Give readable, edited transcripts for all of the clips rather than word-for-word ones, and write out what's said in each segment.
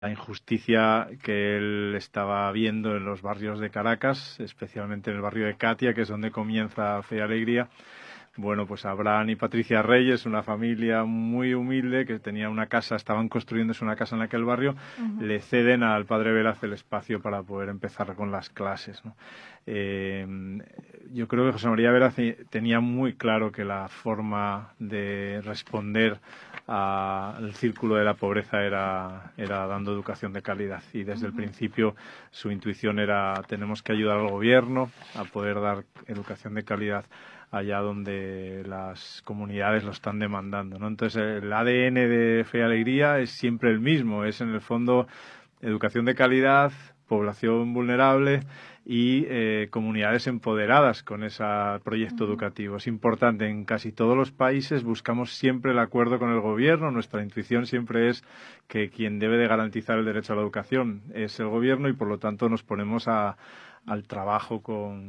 la injusticia que él estaba viendo en los barrios de Caracas, especialmente en el barrio de Catia, que es donde comienza Fe y Alegría. Bueno, pues Abraham y Patricia Reyes, una familia muy humilde que tenía una casa, estaban construyéndose una casa en aquel barrio, le ceden al padre Velaz el espacio para poder empezar con las clases, ¿no? Yo creo que José María Velaz tenía muy claro que la forma de responder al círculo de la pobreza era dando educación de calidad, y desde el principio su intuición era: tenemos que ayudar al gobierno a poder dar educación de calidad allá donde las comunidades lo están demandando, ¿no? Entonces el ADN de Fe y Alegría es siempre el mismo, es en el fondo educación de calidad, población vulnerable y comunidades empoderadas con ese proyecto educativo. Es importante, en casi todos los países buscamos siempre el acuerdo con el gobierno. Nuestra intuición siempre es que quien debe de garantizar el derecho a la educación es el gobierno, y por lo tanto nos ponemos al trabajo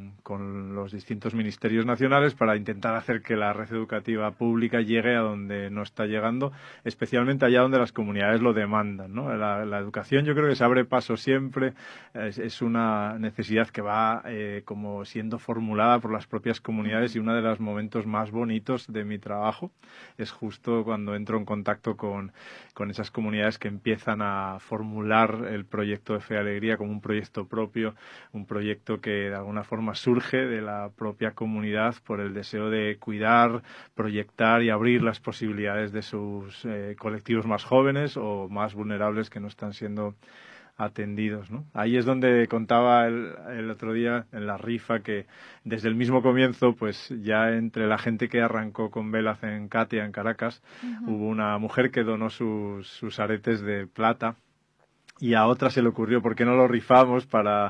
con los distintos ministerios nacionales para intentar hacer que la red educativa pública llegue a donde no está llegando, especialmente allá donde las comunidades lo demandan, ¿no? La educación, yo creo que se abre paso siempre, es una necesidad que va como siendo formulada por las propias comunidades, y uno de los momentos más bonitos de mi trabajo es justo cuando entro en contacto con esas comunidades que empiezan a formular el proyecto de Fe y Alegría como un proyecto propio, un proyecto que de alguna forma surge de la propia comunidad por el deseo de cuidar, proyectar y abrir las posibilidades de sus colectivos más jóvenes o más vulnerables que no están siendo atendidos, ¿no? Ahí es donde contaba el otro día en la rifa que desde el mismo comienzo, pues ya entre la gente que arrancó con Velaz en Catia, en Caracas, hubo una mujer que donó sus aretes de plata, y a otra se le ocurrió: ¿por qué no lo rifamos?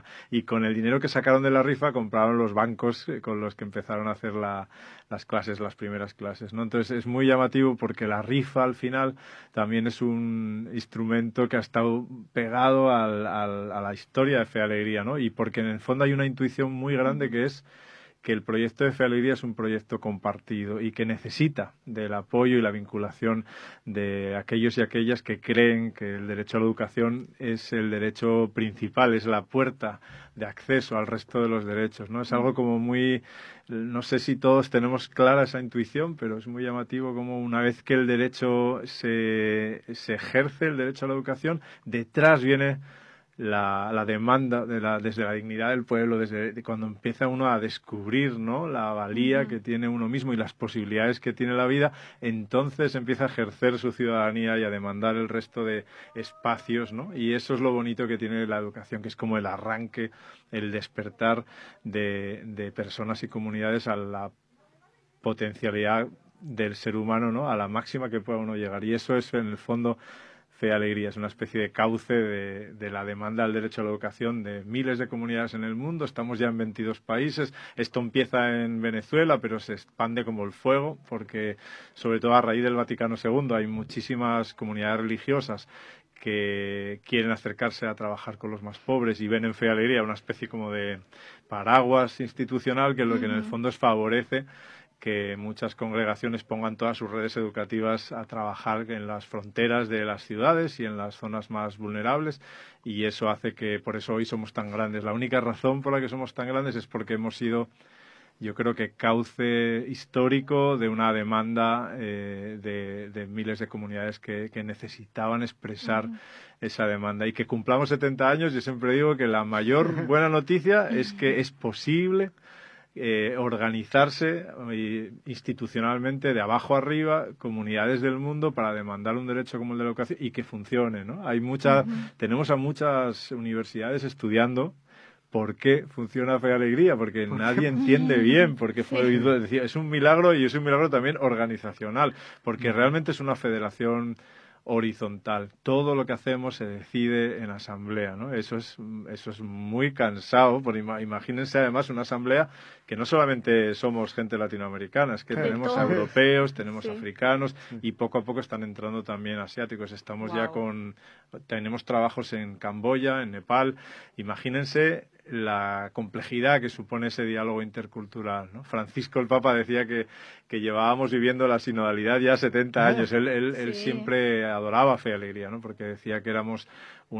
Y con el dinero que sacaron de la rifa compraron los bancos con los que empezaron a hacer las clases, las primeras clases, ¿no? Entonces es muy llamativo porque la rifa al final también es un instrumento que ha estado pegado a la historia de Fe y Alegría, ¿no? Y porque en el fondo hay una intuición muy grande, que es que el proyecto de Fe y Alegría es un proyecto compartido y que necesita del apoyo y la vinculación de aquellos y aquellas que creen que el derecho a la educación es el derecho principal, es la puerta de acceso al resto de los derechos, ¿no? Es algo como muy... No sé si todos tenemos clara esa intuición, pero es muy llamativo como una vez que el derecho se ejerce, el derecho a la educación, detrás viene la demanda desde la dignidad del pueblo, desde cuando empieza uno a descubrir, ¿no?, la valía que tiene uno mismo y las posibilidades que tiene la vida, entonces empieza a ejercer su ciudadanía y a demandar el resto de espacios, ¿no? Y eso es lo bonito que tiene la educación, que es como el arranque, el despertar de personas y comunidades a la potencialidad del ser humano, ¿no?, a la máxima que pueda uno llegar. Y eso es, en el fondo, Fe y Alegría. Es una especie de cauce de la demanda al derecho a la educación de miles de comunidades en el mundo. Estamos ya en 22 países. Esto empieza en Venezuela, pero se expande como el fuego, porque sobre todo a raíz del Vaticano II hay muchísimas comunidades religiosas que quieren acercarse a trabajar con los más pobres y ven en Fe y Alegría una especie como de paraguas institucional que lo que en el fondo favorece que muchas congregaciones pongan todas sus redes educativas a trabajar en las fronteras de las ciudades y en las zonas más vulnerables, y eso hace que por eso hoy somos tan grandes. La única razón por la que somos tan grandes es porque hemos sido, yo creo que, cauce histórico de una demanda de miles de comunidades que necesitaban expresar esa demanda. Y que cumplamos 70 años, yo siempre digo que la mayor buena noticia es que es posible organizarse institucionalmente de abajo arriba, comunidades del mundo, para demandar un derecho como el de la educación y que funcione, ¿no? Tenemos a muchas universidades estudiando por qué funciona Fe y Alegría, porque nadie entiende bien por qué es un milagro, y es un milagro también organizacional, porque realmente es una federación horizontal. Todo lo que hacemos se decide en asamblea, ¿no? Eso es muy cansado, porque imagínense además una asamblea que no solamente somos gente latinoamericana, es que tenemos europeos, tenemos africanos, y poco a poco están entrando también asiáticos. Tenemos trabajos en Camboya, en Nepal. Imagínense la complejidad que supone ese diálogo intercultural, ¿no? Francisco el Papa decía que llevábamos viviendo la sinodalidad ya 70 años. Él siempre adoraba Fe y Alegría, ¿no?, porque decía que éramos